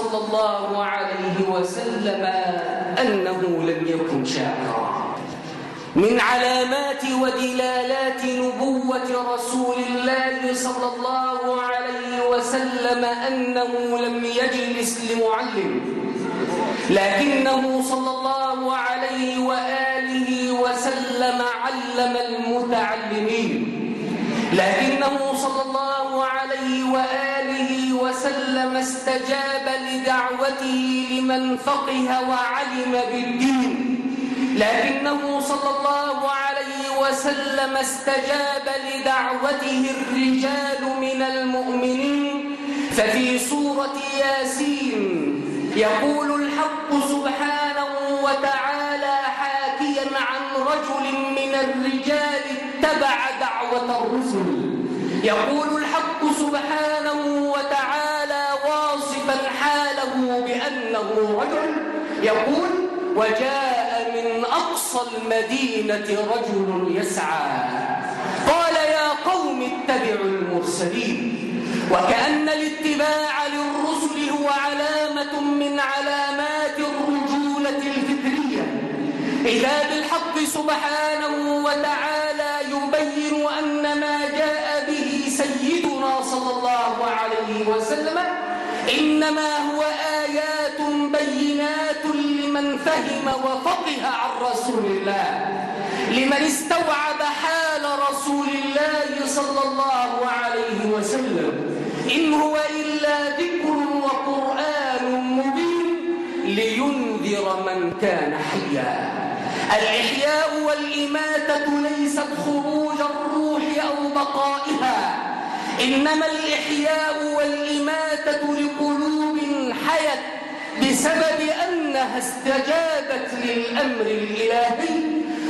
صلى الله عليه وسلم أنه لم يكن شاعرا. من علامات ودلالات نبوة رسول الله صلى الله عليه وسلم أنه لم يجلس لمعلم، لكنه صلى الله عليه وآله وسلم علم المتعلمين، لكنه صلى الله عليه وآله وسلم استجاب لدعوته لمن فقه وعلم بالدين، لكنه صلى الله عليه وسلم استجاب لدعوته الرجال من المؤمنين. ففي سورة ياسين يقول الحق سبحانه وتعالى حاكيا عن رجل من الرجال اتبع دعوة الرسل، يقول الحق سبحانه وتعالى واصفا حاله بأنه رجل، يقول وجاء من أقصى المدينة رجل يسعى قال يا قوم اتبعوا المرسلين. وكأن الاتباع للرسل هو علامة من علامات الرجولة الفكرية، إذا بالحق سبحانه وتعالى يبين أن ما جاء به سيدنا صلى الله عليه وسلم إنما هو آيات بينات لمن فهم وفقه عن رسول الله، لمن استوعب حال رسول الله صلى الله عليه وسلم. إن هو إلا ذكر وقرآن مبين لينذر من كان حيا. الإحياء والإماتة ليست خروج الروح أو بقائها، إنما الإحياء والإماتة لقلوب حيت بسبب أنها استجابت للأمر الإلهي،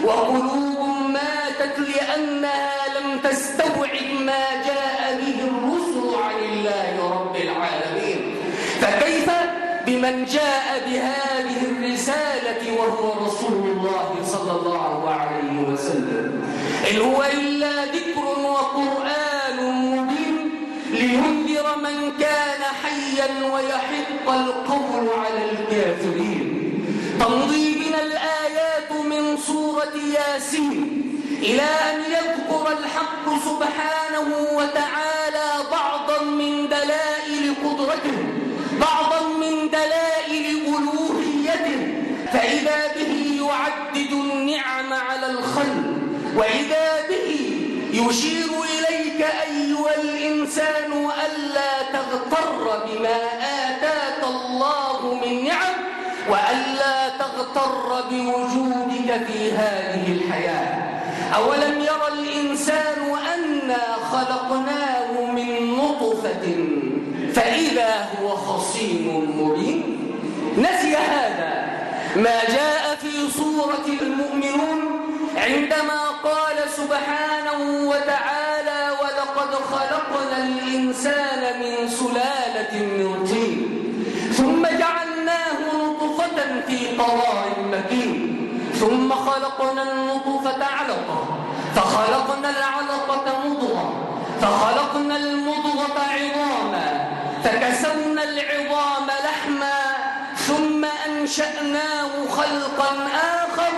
وقلوب ماتت لأنها لم تستوعب ما جاء به الرسل عن الله رب العالمين. فكيف بمن جاء بهذه الرسالة وهو رسول الله صلى الله عليه وسلم؟ إن هو إلا ذكر وقرآن مبين لينذر من كان حيا ويحق القول على الكافرين. تمضي بنا الآيات من سورة ياسين إلى أن يذكر الحق سبحانه وتعالى بعضا من دلائل قدرته، بعضا من دلائل ألوهيته، فإذا به يعدد النعم على الخلق، وإذا به يشير إليك أيها الإنسان ألا تغتر بما آتاك الله من نعم، وألا تغتر بوجودك في هذه الحياة. أولم يرى الإنسان أنا خلقناه من نطفة فإذا هو خصيم مبين؟ نسي هذا ما جاء في سورة المؤمنون عندما قال سبحانه وتعالى ولقد خلقنا الإنسان من سلالة من طين ثم جعلناه نطفة في قرار مكين ثم خلقنا النطفة علقة فخلقنا العلقة مضغة فخلقنا المضغة عظاما فكسونا العظام لحما ثم أنشأناه خلقا آخر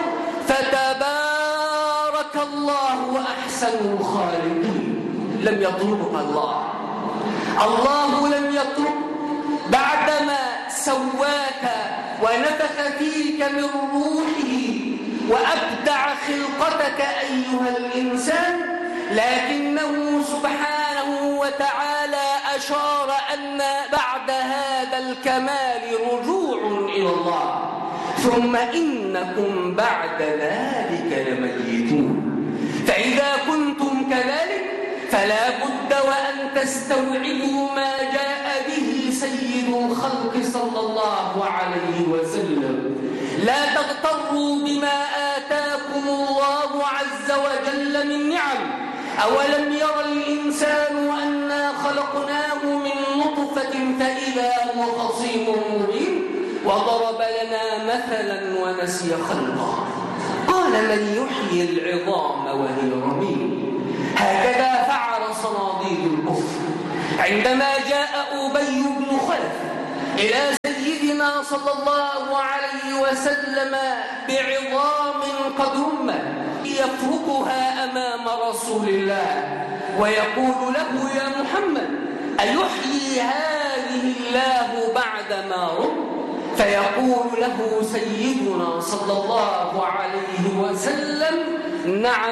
فتبارك الله أحسن الخالقين. لم يطلبك الله لم يطلب بعدما سواك ونفخ فيك من روحه وأبدع خلقتك أيها الإنسان، لكنه سبحانه وتعالى أشار أن بعد هذا الكمال رجوع إلى الله، ثم إنكم بعد ذلك لميتون. فإذا كنتم كذلك فلا بد وأن تستوعبوا ما جاء به سيد الخلق صلى الله عليه وسلم. لا تغتروا بما آتاكم الله عز وجل من نعم. أولم يرى الإنسان أنا خلقناه من نطفة فإذا هو خصيم مبين وضرب لنا مثلا ونسي خلقه قال من يحيي العظام وهي رميم. هكذا فعل صناديد الكفر عندما جاء أبي بن خلف إلى سيدنا صلى الله عليه وسلم بعظام قد رمت يفركها أمام رسول الله ويقول له: يا محمد، أيحيي هذه الله بعدما رم؟ فيقول له سيدنا صلى الله عليه وسلم: نعم،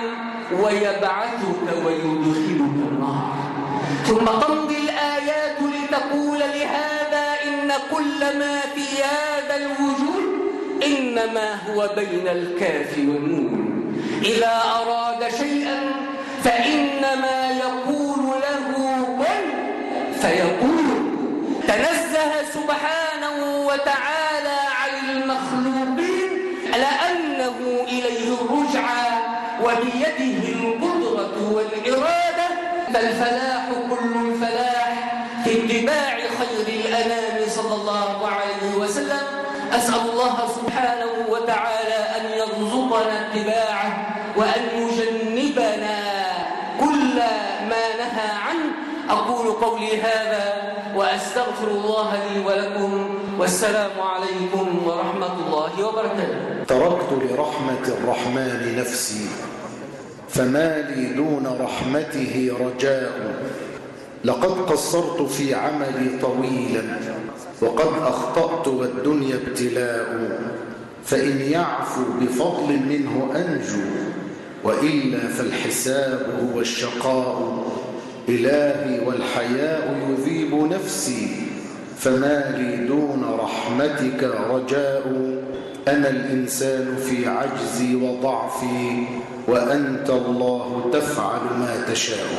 ويبعثك ويدخلك النار. ثم تمضي الآيات لتقول لهذا: إن كل ما في هذا الوجود إنما هو بين الكاف والنون. إذا أراد شيئا فإنما يقول له كن فيكون. تنزه سبحانه وتعالى عن المخلوقين لأنه إليه الرجعى وبيده القدرة والإرادة. فالفلاح كل الفلاح في اتباع خير الأنام صلى الله عليه وسلم. أسأل الله سبحانه وتعالى أن يرزقنا اتباعه وأن يجنبنا كل ما نهى عنه. أقول قولي هذا وأستغفر الله لي ولكم، والسلام عليكم ورحمة الله وبركاته. تركت لرحمة الرحمن نفسي، فما لي دون رحمته رجاء. لقد قصرت في عملي طويلا، وقد أخطأت والدنيا ابتلاء. فإن يعفو بفضل منه أنجو، وإلا فالحساب هو الشقاء. إلهي والحياء يذيب نفسي، فما لي دون رحمتك رجاء. أنا الإنسان في عجزي وضعفي، وأنت الله تفعل ما تشاء.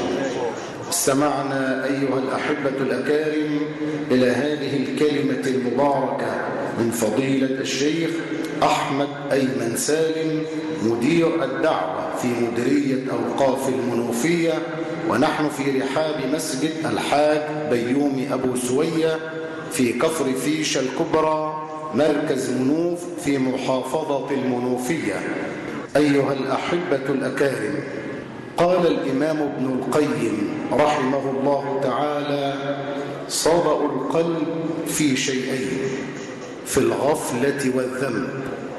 استمعنا أيها الأحبة الأكارم إلى هذه الكلمة المباركة من فضيلة الشيخ أحمد أيمن سالم، مدير الدعوة في مديرية أوقاف المنوفية، ونحن في رحاب مسجد الحاج بيومي أبو سوية في كفر فيشة الكبرى، مركز منوف في محافظة المنوفية. أيها الأحبة الأكارم، قال الإمام ابن القيم رحمه الله تعالى: صدأ القلب في شيئين، في الغفلة والذنب،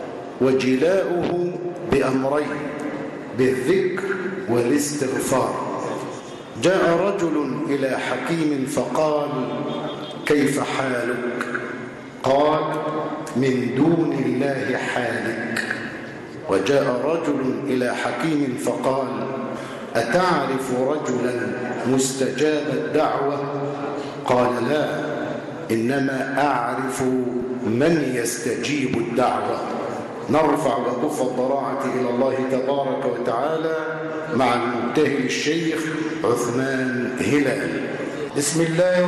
وجلاؤه بأمرين، بالذكر والاستغفار. جاء رجل إلى حكيم فقال: كيف حالك؟ قال: من دون الله حالك. وجاء رجل إلى حكيم فقال: أتعرف رجلا مستجاب الدعوة؟ قال: لا، إنما أعرف من يستجيب الدعوة. نرفع وكف الضراعة إلى الله تبارك وتعالى مع المبتهل الشيخ عثمان هلال. بسم الله